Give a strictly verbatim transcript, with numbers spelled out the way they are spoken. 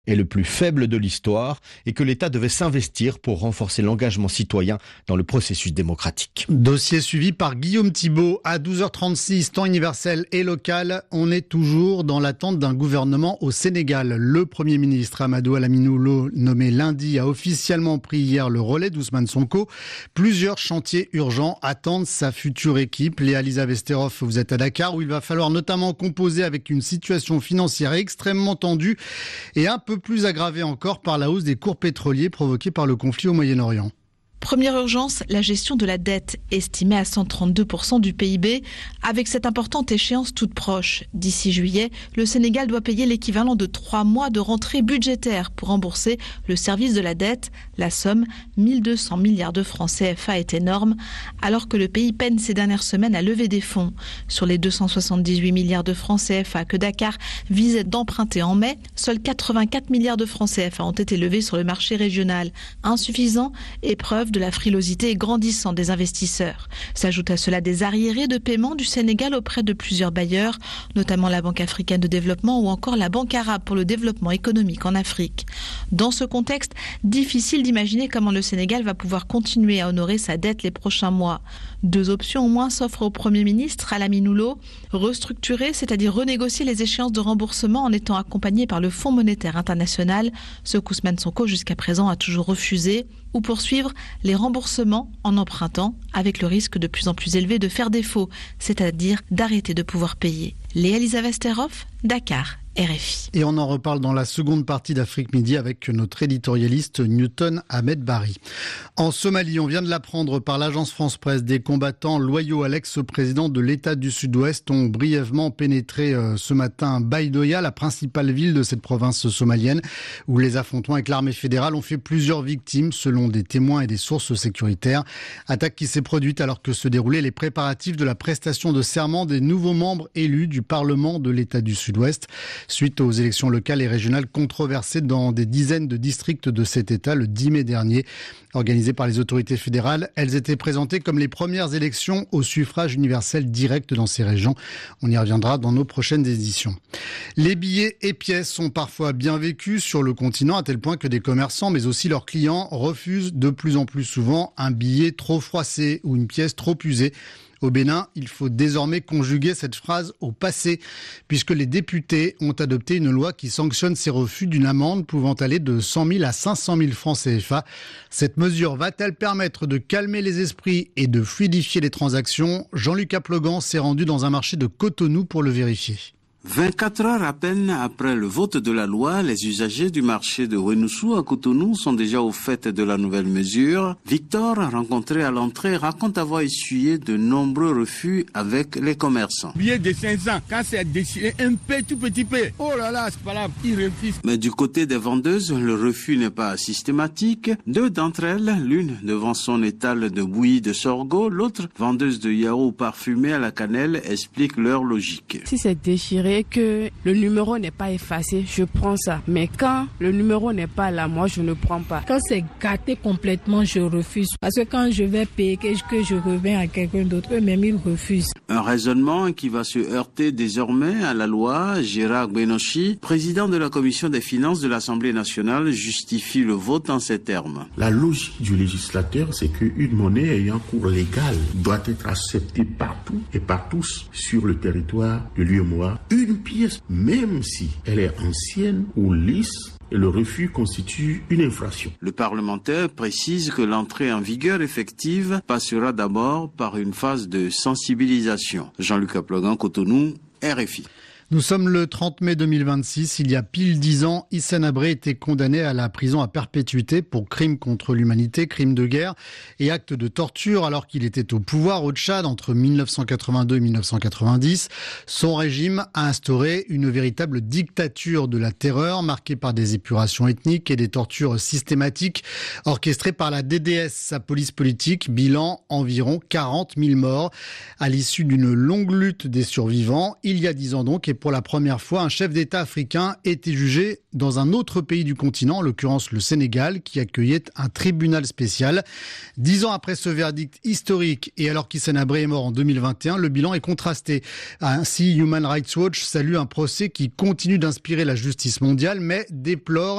est le plus faible de l'histoire et que l'État devait s'investir pour renforcer l'engagement citoyen dans le processus démocratique. Dossier suivi par Guillaume Thibault à douze heures trente-six, temps universel et local. On est toujours dans l'attente d'un gouvernement au Sénégal. Le Premier ministre Amadou Alamine Lo, nommé lundi, a officiellement pris hier le relais d'Ousmane Sonko. Plusieurs chantiers urgents attendent sa future équipe. Léa-Lisa Vesterhoff, vous êtes à Dakar où il va falloir notamment composer avec une situation financière extrêmement tendue et un peu plus aggravée encore par la hausse des cours pétroliers provoquée par le conflit au Moyen-Orient. Première urgence, la gestion de la dette, estimée à cent trente-deux pour cent du P I B, avec cette importante échéance toute proche. D'ici juillet, le Sénégal doit payer l'équivalent de trois mois de rentrée budgétaire pour rembourser le service de la dette. La somme, mille deux cents milliards de francs C F A, est énorme, alors que le pays peine ces dernières semaines à lever des fonds. Sur les deux cent soixante-dix-huit milliards de francs C F A que Dakar visait d'emprunter en mai, seuls quatre-vingt-quatre milliards de francs C F A ont été levés sur le marché régional. Insuffisant, épreuve de la frilosité grandissante des investisseurs. S'ajoute à cela des arriérés de paiement du Sénégal auprès de plusieurs bailleurs, notamment la Banque africaine de développement ou encore la Banque arabe pour le développement économique en Afrique. Dans ce contexte, difficile d'imaginer comment le Sénégal va pouvoir continuer à honorer sa dette les prochains mois. Deux options au moins s'offrent au Premier ministre Alamine Lo, restructurer, c'est-à-dire renégocier les échéances de remboursement en étant accompagné par le Fonds monétaire international, ce qu'Ousmane Sonko jusqu'à présent a toujours refusé, ou poursuivre les remboursements en empruntant, avec le risque de plus en plus élevé de faire défaut, c'est-à-dire d'arrêter de pouvoir payer. Léa-Lisa Vesterhoff, Dakar, R F I. Et on en reparle dans la seconde partie d'Afrique Midi avec notre éditorialiste Newton Ahmed Bari. En Somalie, on vient de l'apprendre par l'agence France Presse, des combattants loyaux à l'ex-président de l'État du Sud-Ouest ont brièvement pénétré ce matin Baydoya, la principale ville de cette province somalienne, où les affrontements avec l'armée fédérale ont fait plusieurs victimes, selon des témoins et des sources sécuritaires. Attaque qui s'est produite alors que se déroulaient les préparatifs de la prestation de serment des nouveaux membres élus du Parlement de l'État du Sud-Ouest. Suite aux élections locales et régionales controversées dans des dizaines de districts de cet État le dix mai dernier. Organisées par les autorités fédérales, elles étaient présentées comme les premières élections au suffrage universel direct dans ces régions. On y reviendra dans nos prochaines éditions. Les billets et pièces sont parfois bien vécus sur le continent à tel point que des commerçants, mais aussi leurs clients, refusent de plus en plus souvent un billet trop froissé ou une pièce trop usée. Au Bénin, il faut désormais conjuguer cette phrase au passé, puisque les députés ont adopté une loi qui sanctionne ces refus d'une amende pouvant aller de cent mille à cinq cent mille francs C F A. Cette mesure va-t-elle permettre de calmer les esprits et de fluidifier les transactions ? Jean-Luc Aplogan s'est rendu dans un marché de Cotonou pour le vérifier. vingt-quatre heures à peine après le vote de la loi, les usagers du marché de Wenoussou à Cotonou sont déjà au fait de la nouvelle mesure. Victor, rencontré à l'entrée, raconte avoir essuyé de nombreux refus avec les commerçants. Billet de cinq cents, quand c'est déchiré un peu, tout petit peu, oh là là, c'est pas là, ils refusent. Mais du côté des vendeuses, le refus n'est pas systématique. Deux d'entre elles, l'une devant son étal de bouillie de sorgho, l'autre vendeuse de yaourt parfumé à la cannelle, expliquent leur logique. Si c'est déchiré, que le numéro n'est pas effacé, je prends ça. Mais quand le numéro n'est pas là, moi je ne prends pas. Quand c'est gâté complètement, je refuse. Parce que quand je vais payer, que je reviens à quelqu'un d'autre, eux-mêmes ils refusent. Un raisonnement qui va se heurter désormais à la loi. Gérard Benochi, président de la commission des finances de l'Assemblée nationale, justifie le vote en ces termes. La logique du législateur, c'est qu'une monnaie ayant cours légal doit être acceptée partout et par tous sur le territoire de l'U E M O A. Une pièce, même si elle est ancienne ou lisse, et le refus constitue une infraction. Le parlementaire précise que l'entrée en vigueur effective passera d'abord par une phase de sensibilisation. Jean-Luc Aplogan, Cotonou, R F I. Nous sommes le trente mai deux mille vingt-six. Il y a pile dix ans, Hissène Habré était condamné à la prison à perpétuité pour crimes contre l'humanité, crimes de guerre et actes de torture alors qu'il était au pouvoir au Tchad entre mille neuf cent quatre-vingt-deux et mille neuf cent quatre-vingt-dix. Son régime a instauré une véritable dictature de la terreur marquée par des épurations ethniques et des tortures systématiques orchestrées par la D D S, sa police politique. Bilan, environ quarante mille morts à l'issue d'une longue lutte des survivants. Il y a dix ans donc, et pour la première fois, un chef d'État africain était jugé dans un autre pays du continent, en l'occurrence le Sénégal, qui accueillait un tribunal spécial. Dix ans après ce verdict historique et alors qu'Hissène Habré est mort en deux mille vingt et un, le bilan est contrasté. Ainsi, Human Rights Watch salue un procès qui continue d'inspirer la justice mondiale, mais déplore